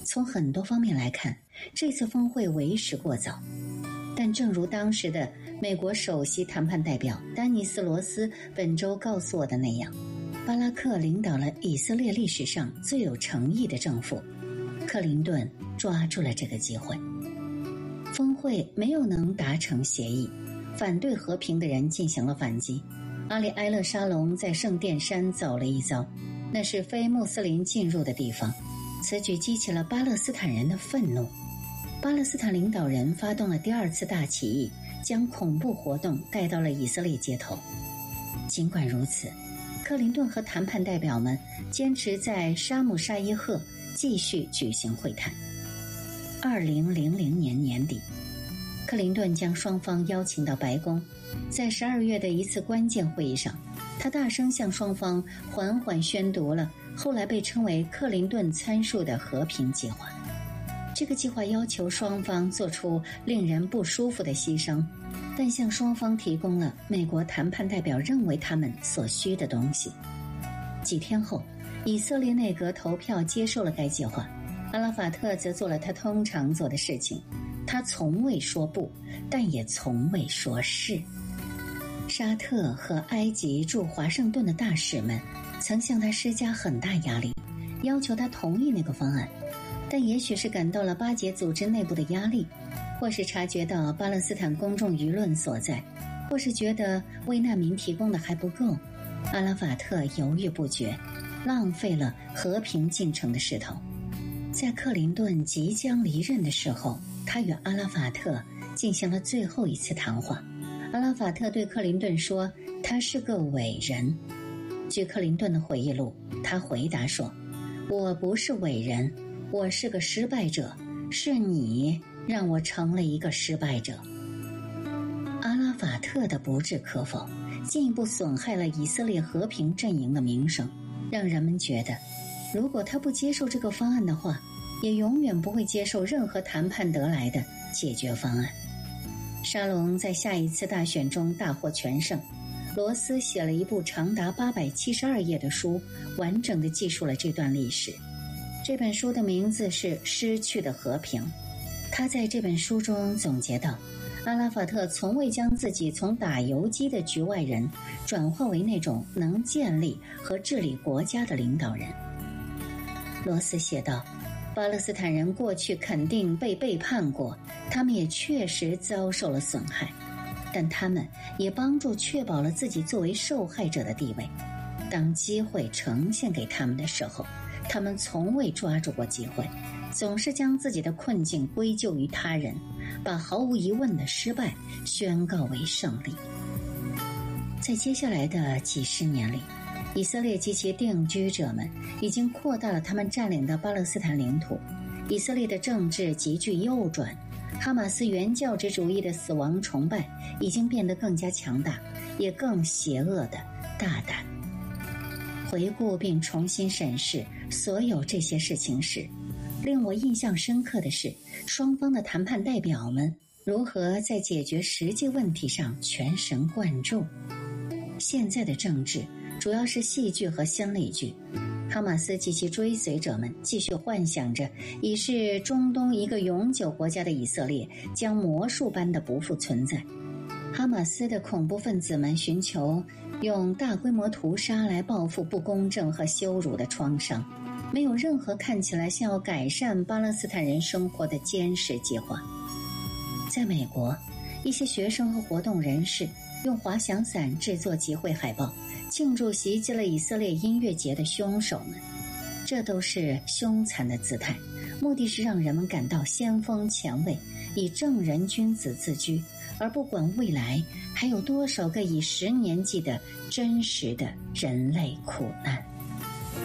从很多方面来看，这次峰会为时过早。但正如当时的美国首席谈判代表丹尼斯·罗斯本周告诉我的那样，巴拉克领导了以色列历史上最有诚意的政府，克林顿抓住了这个机会。峰会没有能达成协议，反对和平的人进行了反击。阿里埃勒沙龙在圣殿山走了一遭，那是非穆斯林进入的地方，此举激起了巴勒斯坦人的愤怒。巴勒斯坦领导人发动了第二次大起义，将恐怖活动带到了以色列街头。尽管如此，克林顿和谈判代表们坚持在沙姆沙耶赫继续举行会谈。2000年年底，克林顿将双方邀请到白宫，在12月的一次关键会议上，他大声向双方缓缓宣读了后来被称为克林顿参数的和平计划。这个计划要求双方做出令人不舒服的牺牲，但向双方提供了美国谈判代表认为他们所需的东西。几天后，以色列内阁投票接受了该计划，阿拉法特则做了他通常做的事情，他从未说不，但也从未说是。沙特和埃及驻华盛顿的大使们曾向他施加很大压力，要求他同意那个方案，但也许是感到了巴解组织内部的压力，或是察觉到巴勒斯坦公众舆论所在，或是觉得为难民提供的还不够，阿拉法特犹豫不决，浪费了和平进程的势头。在克林顿即将离任的时候，他与阿拉法特进行了最后一次谈话。阿拉法特对克林顿说，他是个伟人。据克林顿的回忆录，他回答说，我不是伟人，我是个失败者，是你让我成了一个失败者。阿拉法特的不置可否，进一步损害了以色列和平阵营的名声，让人们觉得，如果他不接受这个方案的话，也永远不会接受任何谈判得来的解决方案。沙龙在下一次大选中大获全胜，罗斯写了一部长达872页的书，完整地记述了这段历史。这本书的名字是《失去的和平》。他在这本书中总结道，阿拉法特从未将自己从打游击的局外人转化为那种能建立和治理国家的领导人。罗斯写道，巴勒斯坦人过去肯定被背叛过，他们也确实遭受了损害，但他们也帮助确保了自己作为受害者的地位。当机会呈现给他们的时候，他们从未抓住过机会，总是将自己的困境归咎于他人，把毫无疑问的失败宣告为胜利。在接下来的几十年里，以色列及其定居者们已经扩大了他们占领的巴勒斯坦领土，以色列的政治急剧右转，哈马斯原教旨主义的死亡崇拜已经变得更加强大，也更邪恶的大胆。回顾并重新审视所有这些事情时，令我印象深刻的是，双方的谈判代表们如何在解决实际问题上全神贯注。现在的政治主要是戏剧和心理剧，哈马斯及其追随者们继续幻想着已是中东一个永久国家的以色列将魔术般的不复存在。哈马斯的恐怖分子们寻求用大规模屠杀来报复不公正和羞辱的创伤，没有任何看起来像要改善巴勒斯坦人生活的坚实计划。在美国，一些学生和活动人士用滑翔伞制作集会海报，庆祝袭击了以色列音乐节的凶手们。这都是凶残的姿态，目的是让人们感到先锋前卫，以正人君子自居，而不管未来还有多少个以10年计的真实的人类苦难。